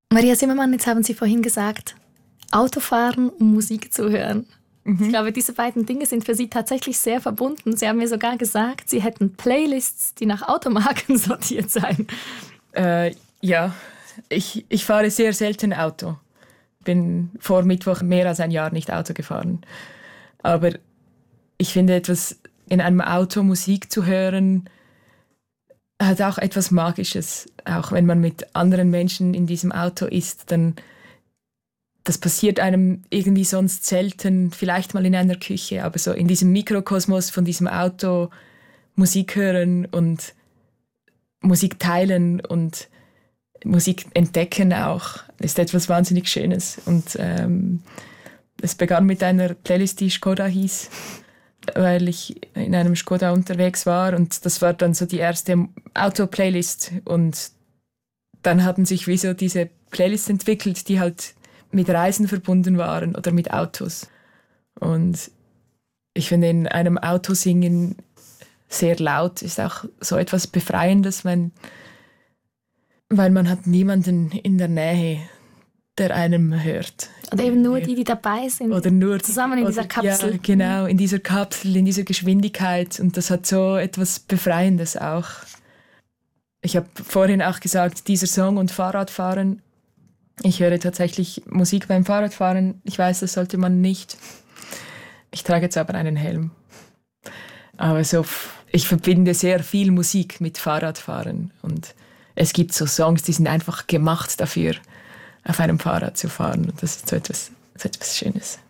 Maria Zimmermann, jetzt haben Sie vorhin gesagt, Autofahren und Musik zu hören. Ich glaube, diese beiden Dinge sind für Sie tatsächlich sehr verbunden. Sie haben mir sogar gesagt, Sie hätten Playlists, die nach Automarken sortiert seien. Ja, ich fahre sehr selten Auto. Bin vor Mittwoch mehr als ein Jahr nicht Auto gefahren. Aber ich finde, in einem Auto Musik zu hören, hat auch etwas Magisches. Auch wenn man mit anderen Menschen in diesem Auto ist, dann das passiert einem irgendwie sonst selten, vielleicht mal in einer Küche, aber so in diesem Mikrokosmos von diesem Auto Musik hören und Musik teilen und Musik entdecken auch, ist etwas wahnsinnig Schönes. Und es begann mit einer Playlist, die Skoda hieß, weil ich in einem Skoda unterwegs war und das war dann so die erste Auto-Playlist und dann hatten sich wie so diese Playlists entwickelt, die halt mit Reisen verbunden waren oder mit Autos. Und ich finde, in einem Auto singen sehr laut ist auch so etwas Befreiendes, weil man hat niemanden in der Nähe, der einem hört. Oder eben nur die dabei sind. Oder nur zusammen in dieser Kapsel. Ja, genau, in dieser Kapsel, in dieser Geschwindigkeit. Und das hat so etwas Befreiendes auch. Ich habe vorhin auch gesagt, dieser Song und Fahrradfahren. Ich höre tatsächlich Musik beim Fahrradfahren. Ich weiß, das sollte man nicht. Ich trage jetzt aber einen Helm. Aber ich verbinde sehr viel Musik mit Fahrradfahren. Und es gibt so Songs, die sind einfach gemacht dafür, auf einem Fahrrad zu fahren. Und das ist so etwas Schönes.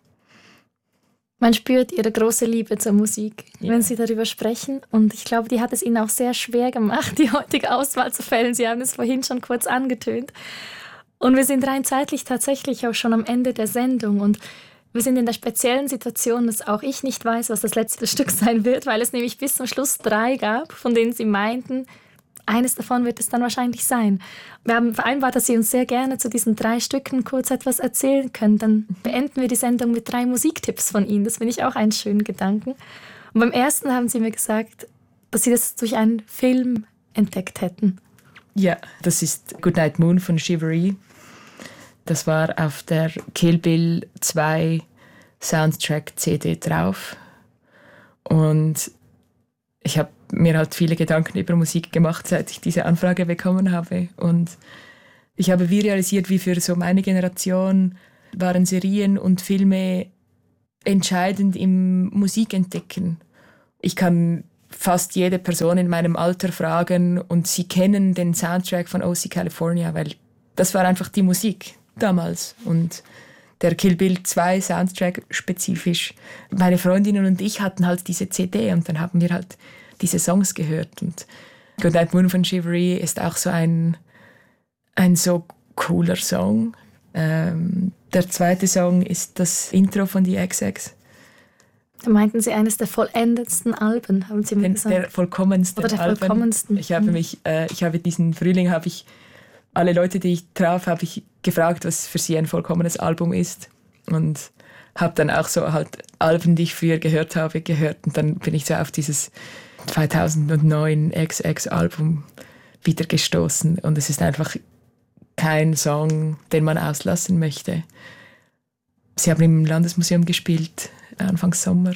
Man spürt Ihre große Liebe zur Musik, wenn Sie darüber sprechen. Und ich glaube, die hat es Ihnen auch sehr schwer gemacht, die heutige Auswahl zu fällen. Sie haben es vorhin schon kurz angetönt. Und wir sind rein zeitlich tatsächlich auch schon am Ende der Sendung. Und wir sind in der speziellen Situation, dass auch ich nicht weiß, was das letzte Stück sein wird, weil es nämlich bis zum Schluss 3 gab, von denen Sie meinten, eines davon wird es dann wahrscheinlich sein. Wir haben vereinbart, dass Sie uns sehr gerne zu diesen 3 Stücken kurz etwas erzählen können. Dann beenden wir die Sendung mit 3 Musiktipps von Ihnen. Das finde ich auch einen schönen Gedanken. Und beim ersten haben Sie mir gesagt, dass Sie das durch einen Film entdeckt hätten. Ja, das ist Goodnight Moon von Shivery. Das war auf der Kill Bill 2 Soundtrack-CD drauf. Und ich habe mir halt viele Gedanken über Musik gemacht, seit ich diese Anfrage bekommen habe. Und ich habe wie realisiert, wie für so meine Generation waren Serien und Filme entscheidend im Musikentdecken. Ich kann fast jede Person in meinem Alter fragen und sie kennen den Soundtrack von OC California, weil das war einfach die Musik damals. Und der Kill Bill 2 Soundtrack spezifisch. Meine Freundinnen und ich hatten halt diese CD und dann haben wir halt diese Songs gehört. Und Goodnight Moon von Shivery ist auch so ein so cooler Song. Der zweite Song ist das Intro von die XX. Da meinten Sie eines der vollendetsten Alben, haben Sie mir gesagt? Der vollkommenste Oder der Alben. vollkommensten. Ich habe diesen Frühling, alle Leute, die ich traf, habe ich gefragt, was für sie ein vollkommenes Album ist. Und habe dann auch so halt Alben, die ich früher gehört habe, gehört. Und dann bin ich so auf dieses 2009 XX-Album wieder gestoßen. Und es ist einfach kein Song, den man auslassen möchte. Sie haben im Landesmuseum gespielt, Anfang Sommer.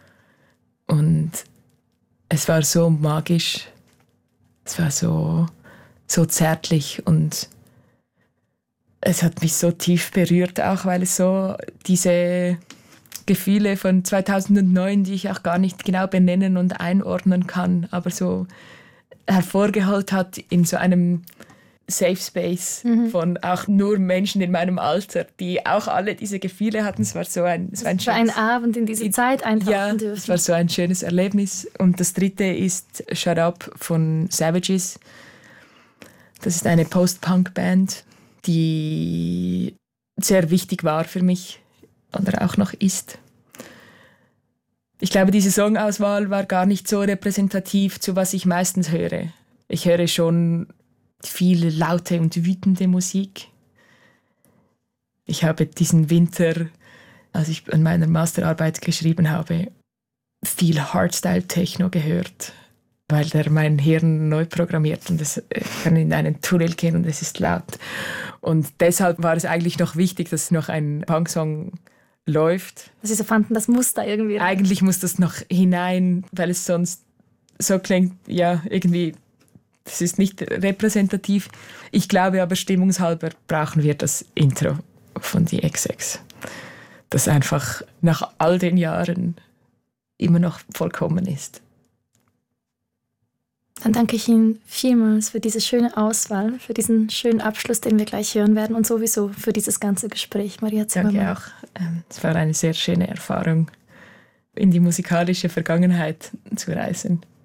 Und es war so magisch. Es war so zärtlich und es hat mich so tief berührt, auch weil es so diese Gefühle von 2009, die ich auch gar nicht genau benennen und einordnen kann, aber so hervorgeholt hat in so einem Safe Space von auch nur Menschen in meinem Alter, die auch alle diese Gefühle hatten. Es war so ein Abend in diese Zeit eintauchen dürfen. Es war so ein schönes Erlebnis. Und das dritte ist Shut Up von Savages. Das ist eine Post-Punk-Band, die sehr wichtig war für mich oder auch noch ist. Ich glaube, diese Songauswahl war gar nicht so repräsentativ zu was ich meistens höre. Ich höre schon viel laute und wütende Musik. Ich habe diesen Winter, als ich an meiner Masterarbeit geschrieben habe, viel Hardstyle-Techno gehört, weil der mein Hirn neu programmiert und ich kann in einen Tunnel gehen und es ist laut. Und deshalb war es eigentlich noch wichtig, dass noch ein Punksong läuft. Dass sie so fanden, das muss da irgendwie rein. Eigentlich muss das noch hinein, weil es sonst so klingt, ja, irgendwie, das ist nicht repräsentativ. Ich glaube aber, stimmungshalber brauchen wir das Intro von die XX. Das einfach nach all den Jahren immer noch vollkommen ist. Dann danke ich Ihnen vielmals für diese schöne Auswahl, für diesen schönen Abschluss, den wir gleich hören werden und sowieso für dieses ganze Gespräch, Maria Zimmermann. Danke auch. Es war eine sehr schöne Erfahrung, in die musikalische Vergangenheit zu reisen.